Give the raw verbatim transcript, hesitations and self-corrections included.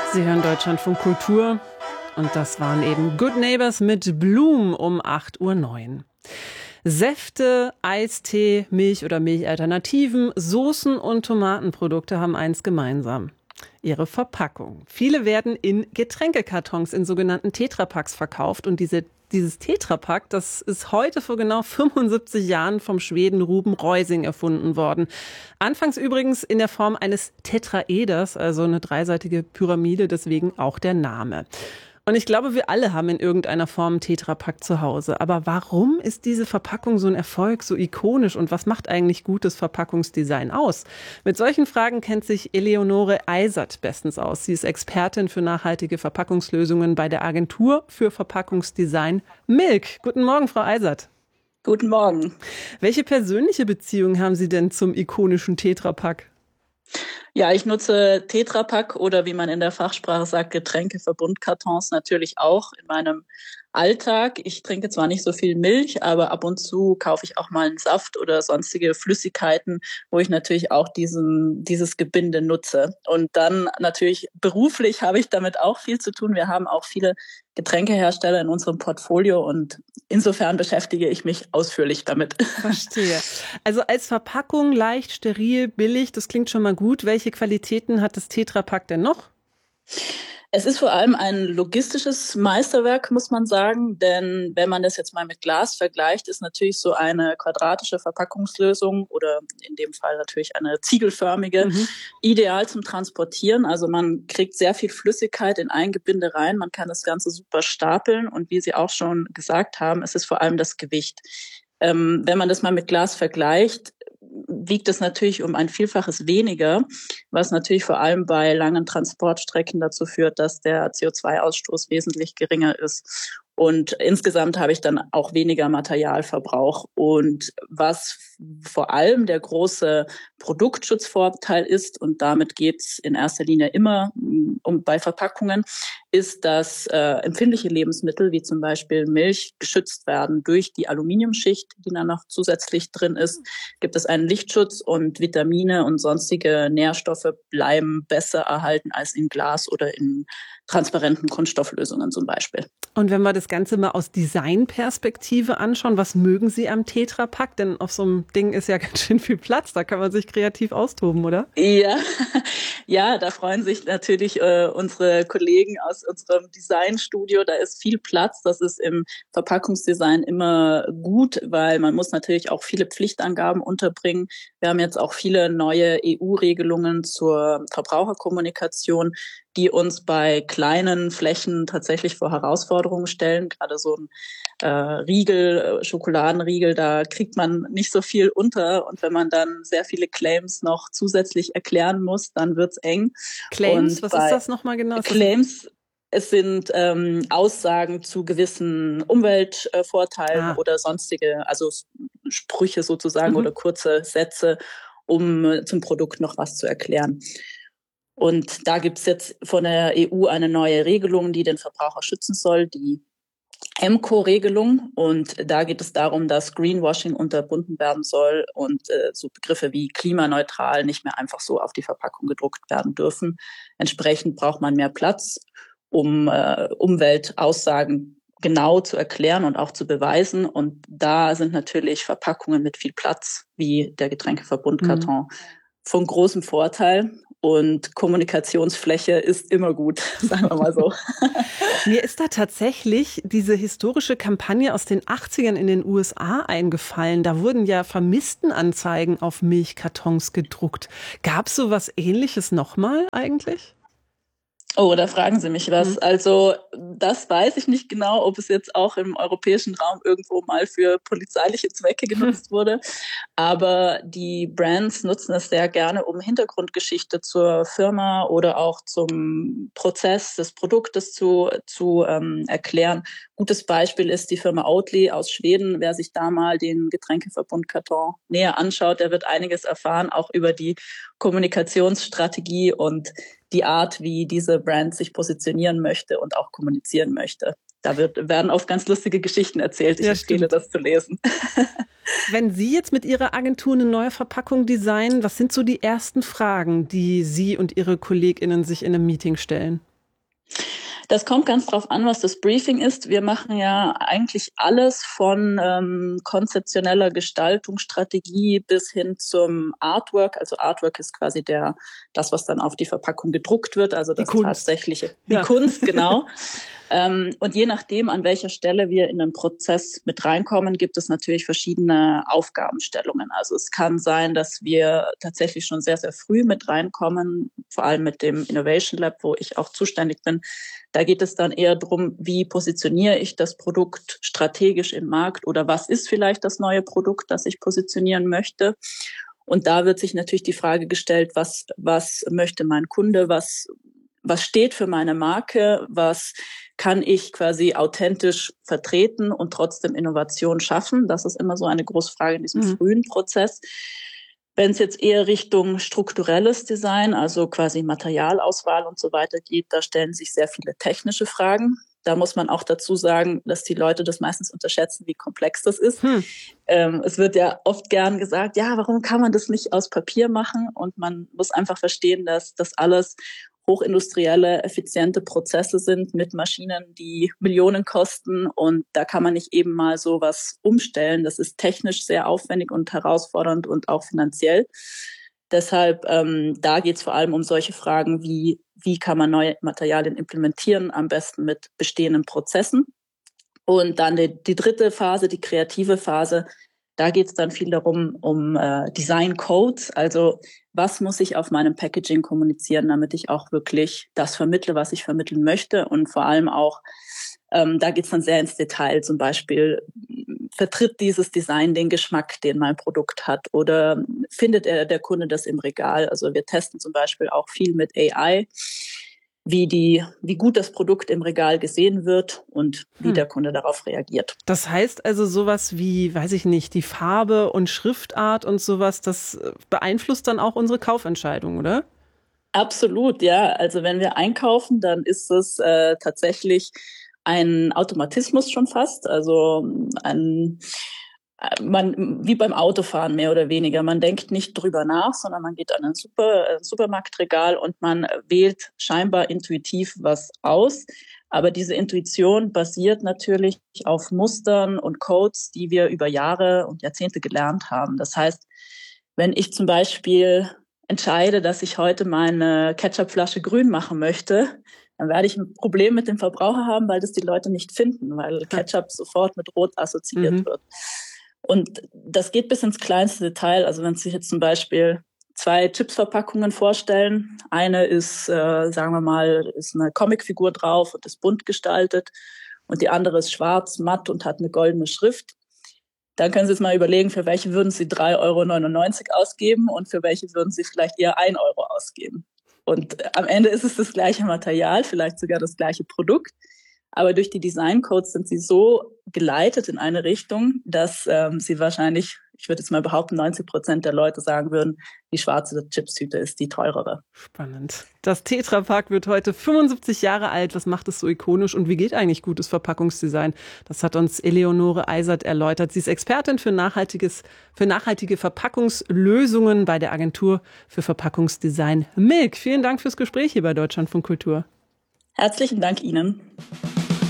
Sie hören Deutschlandfunk Kultur und das waren eben Good Neighbors mit Bloom um acht Uhr neun. Säfte, Eistee, Milch oder Milchalternativen, Soßen und Tomatenprodukte haben eins gemeinsam: ihre Verpackung. Viele werden in Getränkekartons, in sogenannten Tetrapacks verkauft. Und diese, dieses Tetrapack, das ist heute vor genau fünfundsiebzig Jahren vom Schweden Ruben Reusing erfunden worden. Anfangs übrigens in der Form eines Tetraeders, also eine dreiseitige Pyramide, deswegen auch der Name. Und ich glaube, wir alle haben in irgendeiner Form einen Tetrapack zu Hause. Aber warum ist diese Verpackung so ein Erfolg, so ikonisch? Und was macht eigentlich gutes Verpackungsdesign aus? Mit solchen Fragen kennt sich Eleonore Eisert bestens aus. Sie ist Expertin für nachhaltige Verpackungslösungen bei der Agentur für Verpackungsdesign Milk. Guten Morgen, Frau Eisert. Guten Morgen. Welche persönliche Beziehung haben Sie denn zum ikonischen Tetrapack? Ja, ich nutze Tetrapack oder wie man in der Fachsprache sagt, Getränkeverbundkartons natürlich auch in meinem Alltag. Ich trinke zwar nicht so viel Milch, aber ab und zu kaufe ich auch mal einen Saft oder sonstige Flüssigkeiten, wo ich natürlich auch diesen, dieses Gebinde nutze. Und dann natürlich beruflich habe ich damit auch viel zu tun. Wir haben auch viele Getränkehersteller in unserem Portfolio und insofern beschäftige ich mich ausführlich damit. Verstehe. Also als Verpackung leicht, steril, billig, das klingt schon mal gut. Welche Qualitäten hat das Tetrapack denn noch? Es ist vor allem ein logistisches Meisterwerk, muss man sagen, denn wenn man das jetzt mal mit Glas vergleicht, ist natürlich so eine quadratische Verpackungslösung oder in dem Fall natürlich eine ziegelförmige mhm. ideal zum Transportieren. Also man kriegt sehr viel Flüssigkeit in ein Gebinde rein, man kann das Ganze super stapeln und wie Sie auch schon gesagt haben, es ist vor allem das Gewicht. Ähm, wenn man das mal mit Glas vergleicht, wiegt es natürlich um ein Vielfaches weniger, was natürlich vor allem bei langen Transportstrecken dazu führt, dass der C O zwei Ausstoß wesentlich geringer ist. Und insgesamt habe ich dann auch weniger Materialverbrauch. Und was vor allem der große Produktschutzvorteil ist, und damit geht es in erster Linie immer um bei Verpackungen, ist, dass äh, empfindliche Lebensmittel wie zum Beispiel Milch geschützt werden durch die Aluminiumschicht, die dann noch zusätzlich drin ist. Gibt es einen Lichtschutz und Vitamine und sonstige Nährstoffe bleiben besser erhalten als in Glas oder in transparenten Kunststofflösungen zum Beispiel. Und wenn wir das Ganze mal aus Designperspektive anschauen, was mögen Sie am Tetrapack? Denn auf so einem Ding ist ja ganz schön viel Platz, da kann man sich kreativ austoben, oder? Ja, ja, da freuen sich natürlich äh, unsere Kollegen aus unserem Designstudio. Da ist viel Platz, das ist im Verpackungsdesign immer gut, weil man muss natürlich auch viele Pflichtangaben unterbringen. Wir haben jetzt auch viele neue E U-Regelungen zur Verbraucherkommunikation, die uns bei kleinen Flächen tatsächlich vor Herausforderungen stellen. Gerade so ein äh, Riegel, Schokoladenriegel, da kriegt man nicht so viel unter. Und wenn man dann sehr viele Claims noch zusätzlich erklären muss, dann wird's eng. Claims, und was ist das nochmal genau? Claims, es sind ähm, Aussagen zu gewissen Umweltvorteilen äh, ah. oder sonstige, also Sprüche sozusagen mhm. oder kurze Sätze, um äh, zum Produkt noch was zu erklären. Und da gibt's jetzt von der E U eine neue Regelung, die den Verbraucher schützen soll, die E M C O-Regelung. Und da geht es darum, dass Greenwashing unterbunden werden soll und äh, so Begriffe wie klimaneutral nicht mehr einfach so auf die Verpackung gedruckt werden dürfen. Entsprechend braucht man mehr Platz, um äh, Umweltaussagen genau zu erklären und auch zu beweisen. Und da sind natürlich Verpackungen mit viel Platz, wie der Getränkeverbundkarton, mhm. von großem Vorteil. Und Kommunikationsfläche ist immer gut, sagen wir mal so. Mir ist da tatsächlich diese historische Kampagne aus den achtzigern in den U S A eingefallen. Da wurden ja Vermisstenanzeigen auf Milchkartons gedruckt. Gab es so was Ähnliches nochmal eigentlich? Oh, da fragen Sie mich was. Mhm. Also das weiß ich nicht genau, ob es jetzt auch im europäischen Raum irgendwo mal für polizeiliche Zwecke genutzt wurde. Aber die Brands nutzen es sehr gerne, um Hintergrundgeschichte zur Firma oder auch zum Prozess des Produktes zu, zu ähm, erklären. Gutes Beispiel ist die Firma Oatly aus Schweden. Wer sich da mal den Getränkeverbundkarton näher anschaut, der wird einiges erfahren, auch über die Kommunikationsstrategie und die Art, wie diese Brand sich positionieren möchte und auch kommunizieren möchte. Da wird, werden oft ganz lustige Geschichten erzählt. Ich ja, empfehle, stimmt. das zu lesen. Wenn Sie jetzt mit Ihrer Agentur eine neue Verpackung designen, was sind so die ersten Fragen, die Sie und Ihre KollegInnen sich in einem Meeting stellen? Das kommt ganz drauf an, was das Briefing ist. Wir machen ja eigentlich alles von ähm, konzeptioneller Gestaltungsstrategie bis hin zum Artwork. Also Artwork ist quasi der das, was dann auf die Verpackung gedruckt wird, also das tatsächliche, die ja. Kunst, genau. ähm, und je nachdem, an welcher Stelle wir in den Prozess mit reinkommen, gibt es natürlich verschiedene Aufgabenstellungen. Also es kann sein, dass wir tatsächlich schon sehr, sehr früh mit reinkommen, vor allem mit dem Innovation Lab, wo ich auch zuständig bin. Da geht es dann eher darum, wie positioniere ich das Produkt strategisch im Markt oder was ist vielleicht das neue Produkt, das ich positionieren möchte. Und da wird sich natürlich die Frage gestellt, was, was möchte mein Kunde, was, was steht für meine Marke, was kann ich quasi authentisch vertreten und trotzdem Innovation schaffen. Das ist immer so eine große Frage in diesem mhm. frühen Prozess. Wenn es jetzt eher Richtung strukturelles Design, also quasi Materialauswahl und so weiter geht, da stellen sich sehr viele technische Fragen. Da muss man auch dazu sagen, dass die Leute das meistens unterschätzen, wie komplex das ist. Hm. Ähm, es wird ja oft gern gesagt, ja, warum kann man das nicht aus Papier machen? Und man muss einfach verstehen, dass das alles hochindustrielle, effiziente Prozesse sind mit Maschinen, die Millionen kosten. Und da kann man nicht eben mal so was umstellen. Das ist technisch sehr aufwendig und herausfordernd und auch finanziell. Deshalb, ähm, da geht es vor allem um solche Fragen wie, wie kann man neue Materialien implementieren, am besten mit bestehenden Prozessen. Und dann die, die dritte Phase, die kreative Phase, da geht es dann viel darum, um äh, Design Codes, also was muss ich auf meinem Packaging kommunizieren, damit ich auch wirklich das vermittle, was ich vermitteln möchte. Und vor allem auch, ähm, da geht es dann sehr ins Detail, zum Beispiel, vertritt dieses Design den Geschmack, den mein Produkt hat, oder findet er der Kunde das im Regal? Also wir testen zum Beispiel auch viel mit A I, wie die, wie gut das Produkt im Regal gesehen wird und wie hm. der Kunde darauf reagiert. Das heißt also sowas wie, weiß ich nicht, die Farbe und Schriftart und sowas, das beeinflusst dann auch unsere Kaufentscheidung, oder? Absolut, ja. Also wenn wir einkaufen, dann ist es äh, tatsächlich ein Automatismus schon fast, also ein Man, wie beim Autofahren mehr oder weniger. Man denkt nicht drüber nach, sondern man geht an ein Super, ein Supermarktregal und man wählt scheinbar intuitiv was aus. Aber diese Intuition basiert natürlich auf Mustern und Codes, die wir über Jahre und Jahrzehnte gelernt haben. Das heißt, wenn ich zum Beispiel entscheide, dass ich heute meine Ketchupflasche grün machen möchte, dann werde ich ein Problem mit dem Verbraucher haben, weil das die Leute nicht finden, weil Ketchup sofort mit Rot assoziiert mhm. wird. Und das geht bis ins kleinste Detail. Also wenn Sie sich jetzt zum Beispiel zwei Chipsverpackungen vorstellen, eine ist, äh, sagen wir mal, ist eine Comicfigur drauf und ist bunt gestaltet und die andere ist schwarz, matt und hat eine goldene Schrift. Dann können Sie jetzt mal überlegen, für welche würden Sie drei Euro neunundneunzig ausgeben und für welche würden Sie vielleicht eher ein Euro ausgeben. Und am Ende ist es das gleiche Material, vielleicht sogar das gleiche Produkt. Aber durch die Designcodes sind sie so geleitet in eine Richtung, dass ähm, sie wahrscheinlich, ich würde jetzt mal behaupten, neunzig Prozent der Leute sagen würden, die schwarze Chipstüte ist die teurere. Spannend. Das Tetra Pak wird heute fünfundsiebzig Jahre alt. Was macht es so ikonisch und wie geht eigentlich gutes Verpackungsdesign? Das hat uns Eleonore Eisert erläutert. Sie ist Expertin für nachhaltiges, für nachhaltige Verpackungslösungen bei der Agentur für Verpackungsdesign Milk. Vielen Dank fürs Gespräch hier bei Deutschlandfunk Kultur. Herzlichen Dank Ihnen.